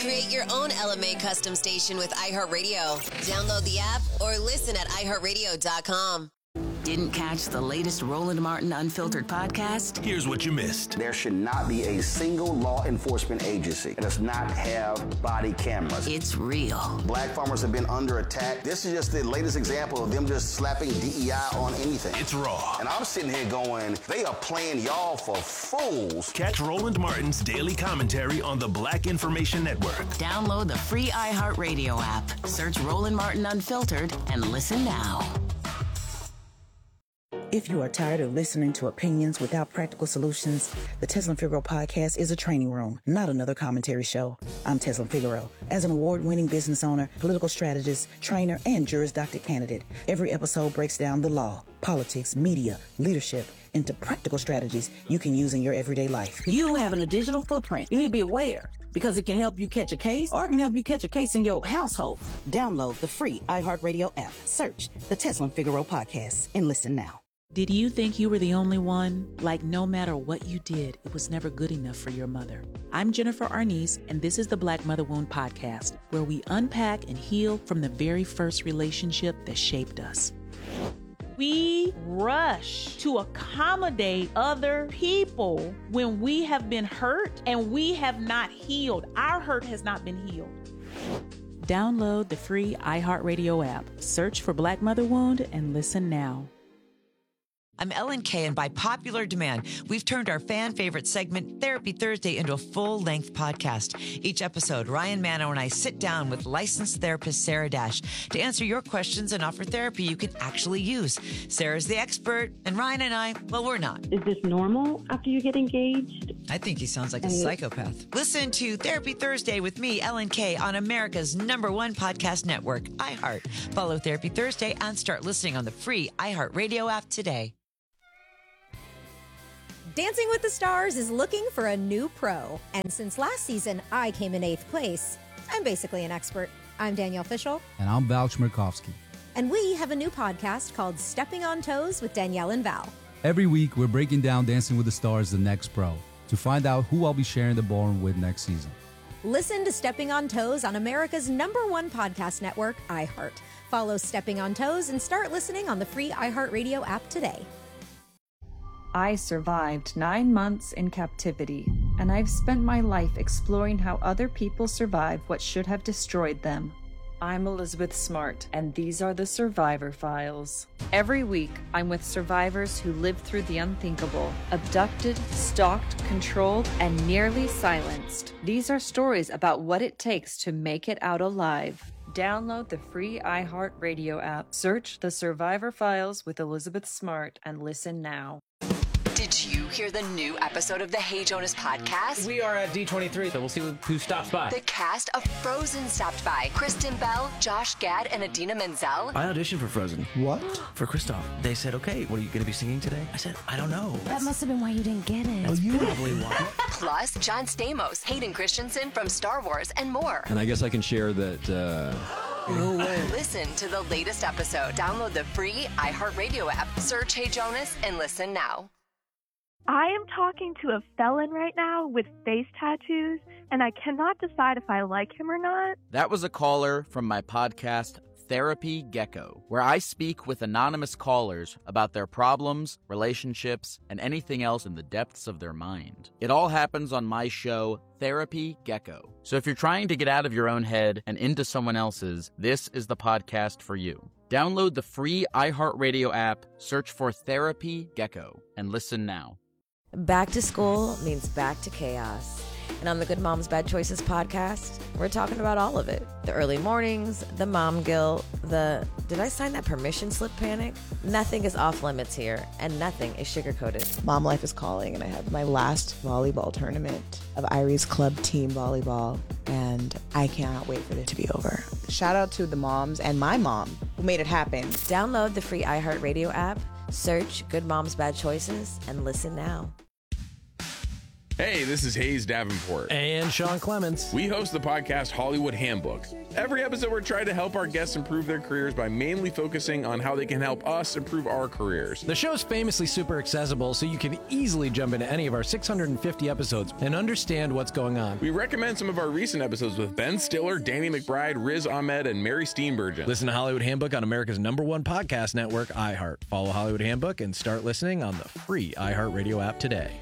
Create your own LMA custom station with iHeartRadio. Download the app or listen at iHeartRadio.com. Didn't catch the latest Roland Martin Unfiltered podcast? Here's what you missed. There should not be a single law enforcement agency that does not have body cameras. It's real. Black farmers have been under attack. This is just the latest example of them just slapping DEI on anything. It's raw. And I'm sitting here going, they are playing y'all for fools. Catch Roland Martin's daily commentary on the Black Information Network. Download the free iHeartRadio app. Search Roland Martin Unfiltered and listen now. If you are tired of listening to opinions without practical solutions, the Teslin Figaro podcast is a training room, not another commentary show. I'm Teslin Figaro. As an award-winning business owner, political strategist, trainer, and Juris Doctor candidate, every episode breaks down the law, politics, media, leadership, into practical strategies you can use in your everyday life. You having a digital footprint. You need to be aware because it can help you catch a case or it can help you catch a case in your household. Download the free iHeartRadio app. Search the Teslin Figaro podcast and listen now. Did you think you were the only one? Like no matter what you did, it was never good enough for your mother. I'm Jennifer Arnice, and this is the Black Mother Wound Podcast, where we unpack and heal from the very first relationship that shaped us. We rush to accommodate other people when we have been hurt and we have not healed. Our hurt has not been healed. Download the free iHeartRadio app. Search for Black Mother Wound and listen now. I'm Ellen Kay, and by popular demand, we've turned our fan favorite segment, Therapy Thursday, into a full-length podcast. Each episode, Ryan Mano and I sit down with licensed therapist Sarah Dash to answer your questions and offer therapy you can actually use. Sarah's the expert, and Ryan and I, well, we're not. Is this normal after you get engaged? I think he sounds like a psychopath. Listen to Therapy Thursday with me, Ellen Kay, on America's #1 podcast network, iHeart. Follow Therapy Thursday and start listening on the free iHeartRadio app today. Dancing with the Stars is looking for a new pro. And since last season, I came in 8th place. I'm basically an expert. I'm Danielle Fishel. And I'm Val Chmerkovskiy. And we have a new podcast called Stepping on Toes with Danielle and Val. Every week, we're breaking down Dancing with the Stars, the next pro, to find out who I'll be sharing the ballroom with next season. Listen to Stepping on Toes on America's #1 podcast network, iHeart. Follow Stepping on Toes and start listening on the free iHeartRadio app today. I survived 9 months in captivity, and I've spent my life exploring how other people survive what should have destroyed them. I'm Elizabeth Smart, and these are the Survivor Files. Every week, I'm with survivors who lived through the unthinkable, abducted, stalked, controlled, and nearly silenced. These are stories about what it takes to make it out alive. Download the free iHeartRadio app, search The Survivor Files with Elizabeth Smart, and listen now. Did you hear the new episode of the Hey Jonas podcast? We are at D23, so we'll see who stops by. The cast of Frozen stopped by. Kristen Bell, Josh Gad, and Adina Menzel. I auditioned for Frozen. What? For Kristoff. They said, okay, what are you going to be singing today? I said, I don't know. That must have been why you didn't get it. That's probably why. Plus, John Stamos, Hayden Christensen from Star Wars, and more. And I guess I can share that... No way. Listen to the latest episode. Download the free iHeartRadio app. Search Hey Jonas and listen now. I am talking to a felon right now with face tattoos, and I cannot decide if I like him or not. That was a caller from my podcast, Therapy Gecko, where I speak with anonymous callers about their problems, relationships, and anything else in the depths of their mind. It all happens on my show, Therapy Gecko. So if you're trying to get out of your own head and into someone else's, this is the podcast for you. Download the free iHeartRadio app, search for Therapy Gecko, and listen now. Back to school means back to chaos. And on the Good Moms Bad Choices podcast, we're talking about all of it. The early mornings, the mom guilt, the did I sign that permission slip panic? Nothing is off limits here, and nothing is sugar-coated. Mom life is calling, and I have my last volleyball tournament of Irie's Club Team Volleyball, and I cannot wait for it to be over. Shout out to the moms and my mom who made it happen. Download the free iHeartRadio app, search Good Moms Bad Choices, and listen now. Hey, this is Hayes Davenport. And Sean Clements. We host the podcast Hollywood Handbook. Every episode, we're trying to help our guests improve their careers by mainly focusing on how they can help us improve our careers. The show's famously super accessible, so you can easily jump into any of our 650 episodes and understand what's going on. We recommend some of our recent episodes with Ben Stiller, Danny McBride, Riz Ahmed, and Mary Steenburgen. Listen to Hollywood Handbook on America's #1 podcast network, iHeart. Follow Hollywood Handbook and start listening on the free iHeartRadio app today.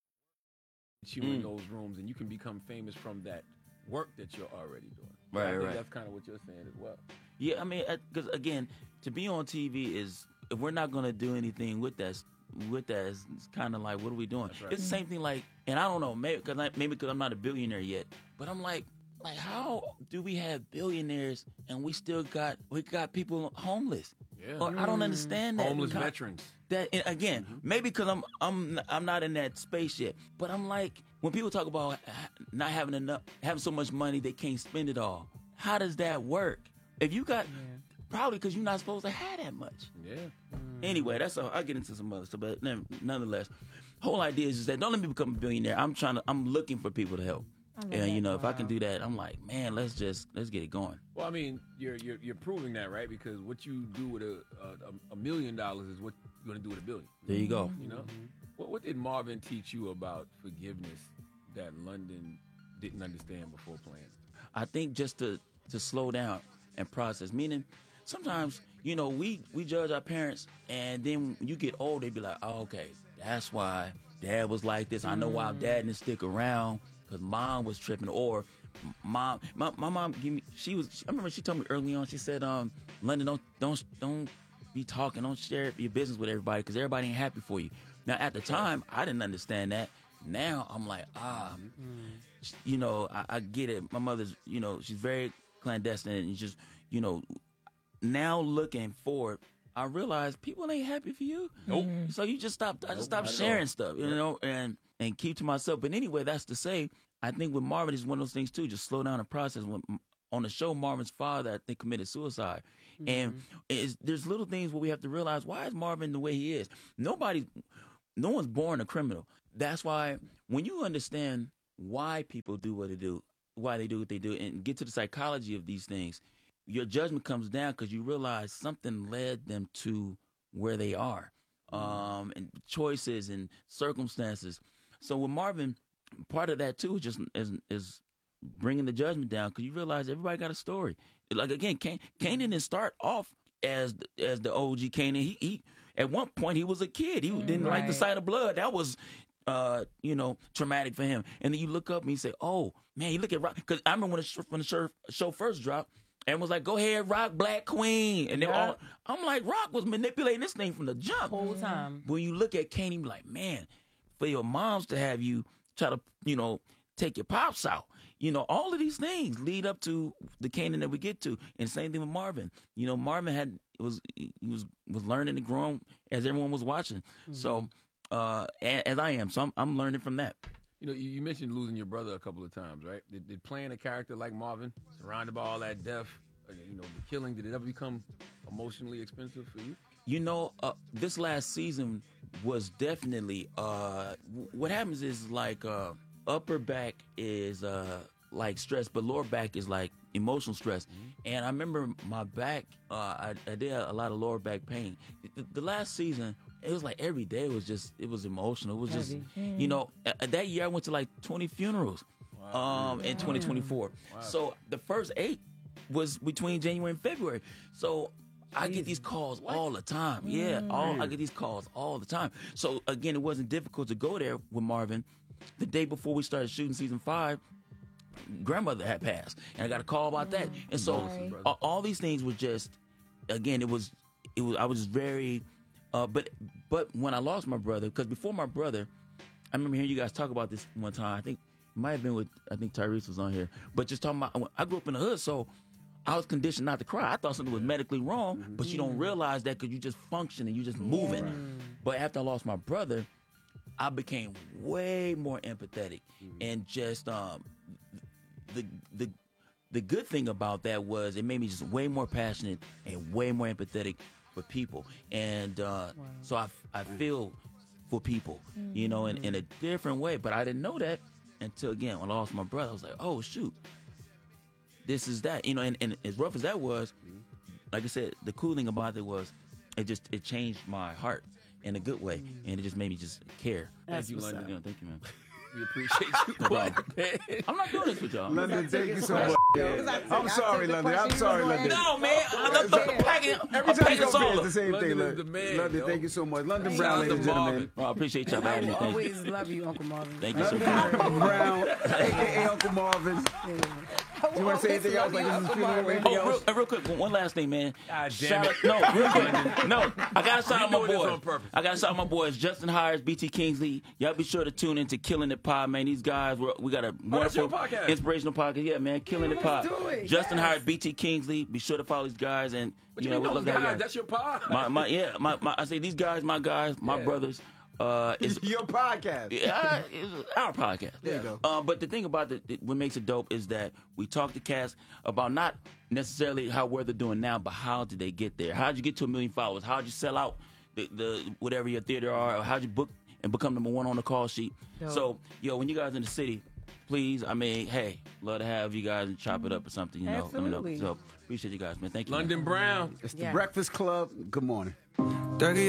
You in those rooms, and you can become famous from that work that you're already doing. Right, I think right. That's kind of what you're saying as well. Yeah, I mean, because again, to be on TV is, if we're not going to do anything with that, it's kind of like, what are we doing? Right. It's the same thing, like, and I don't know, maybe because I'm not a billionaire yet, but I'm like how do we have billionaires and we got people homeless? Yeah. Or, I don't understand that. Homeless veterans. That, and again, maybe because I'm not in that space yet, but I'm like, when people talk about not having so much money they can't spend it all, how does that work? If you got, probably because you're not supposed to have that much. Yeah. Anyway, that's all. I'll get into some other stuff, but nonetheless, whole idea is that don't let me become a billionaire. I'm looking for people to help. And if I can do that, I'm like, man, let's get it going. Well, I mean, you're proving that, right? Because what you do with $1 million is what you're going to do with $1 billion. There you go. You know, what did Marvin teach you about forgiveness that London didn't understand before playing? I think just to slow down and process. Meaning, sometimes we judge our parents, and then when you get old, they be like, oh, okay, that's why Dad was like this. I know why Dad didn't stick around. Because Mom was tripping, or my mom gave me. I remember she told me early on. She said, "London, don't be talking, don't share your business with everybody, because everybody ain't happy for you." Now, at the time, I didn't understand that. Now I'm like, I get it. My mother's, she's very clandestine, and just, now looking forward, I realize people ain't happy for you. Nope. So you just stop. I just stopped sharing stuff, and keep to myself. But anyway, that's to say, I think with Marvin, it's one of those things too. Just slow down the process. On the show, Marvin's father, I think, committed suicide, and there's little things where we have to realize, why is Marvin the way he is? No one's born a criminal. That's why when you understand why people do what they do, why they do what they do, and get to the psychology of these things, your judgment comes down because you realize something led them to where they are, and choices and circumstances. So with Marvin, part of that too is bringing the judgment down, because you realize everybody got a story. Like again, Kanan didn't start off as the OG Kanan. He at one point he was a kid. He didn't like the sight of blood. That was traumatic for him. And then you look up and you say, oh man, you look at Rock, because I remember when the show first dropped. And was like, go ahead, Rock, Black Queen. And I'm like, Rock was manipulating this thing from the jump. Whole time. When you look at Kanan, you be like, man, for your moms to have you try to, take your pops out. All of these things lead up to the Kanan that we get to. And same thing with Marvin. Marvin was learning and growing as everyone was watching. So, as I am. So I'm learning from that. You mentioned losing your brother a couple of times, right? Did playing a character like Marvin, surrounded by all that death, the killing, did it ever become emotionally expensive for you? This last season was definitely, what happens is like upper back is like stress, but lower back is like emotional stress. And I remember my back, I did a lot of lower back pain. The last season, it was like every day it was emotional. It was just, that year I went to like 20 funerals in 2024. Wow. So the first 8 was between January and February. So I get these calls all the time. Yeah, I get these calls all the time. So again, it wasn't difficult to go there with Marvin. The day before we started shooting season 5, grandmother had passed, and I got a call about that. And so all these things were just, again, it was. I was very, but when I lost my brother, because before my brother, I remember hearing you guys talk about this one time. I think it might have been with, I think Tyrese was on here, but just talking about, I grew up in the hood, so I was conditioned not to cry. I thought something was medically wrong, but you don't realize that because you just function and you just moving. But after I lost my brother, I became way more empathetic, and just the good thing about that was it made me just way more passionate and way more empathetic for people, and so I feel for people, you know, in a different way. But I didn't know that until, again, when I lost my brother. I was like, oh, shoot, this is that. You know, and as rough as that was, like I said, the cool thing about it was it changed my heart in a good way, and it just made me just care. Thank you, London. You know, thank you, man. We appreciate you. No problem. I'm not doing this with y'all. London, thank you so much. I'm sorry, London. I'm sorry, London. No, man. I'm packing. Every time you I'm come here, packing it's the same thing. London is the man, London, yo. thank you so much. London Brown, ladies and gentlemen. I appreciate y'all for having me. I Thank you. always love you, Uncle Marvin. Thank you so London much. Brown, a.k.a. Uncle Marvin. Do you want to say anything else? Like this is funeral or anything else? Real quick, one last thing, man. God damn Shout it. out, no, real quick. No, I got to shout out my doing this boys. on purpose. I got to shout out my boys, Justin Hires, BT Kingsley. Y'all be sure to tune into Killing It Pod, man. These guys, we got a that's your wonderful, podcast. inspirational podcast. Yeah, man, Killing It Pod. do it. Justin Yes. Hires, BT Kingsley. Be sure to follow these guys, and But you you know, we know, love that. guys, that's your pod. I say these guys, my guys, my brothers. Is your podcast. Yeah, it's our podcast. There you go. But the thing about what makes it dope is that we talk to cats about not necessarily how they're doing now, but how did they get there? How'd you get to 1 million followers? How'd you sell out the whatever your theater are? Or how'd you book and become number one on the call sheet? Dope. So, when you guys in the city, please, I mean, hey, love to have you guys and chop it up or something. You know, let me Absolutely. know. So appreciate you guys, man. Thank you. London man. Brown. It's the Breakfast Club. Good morning.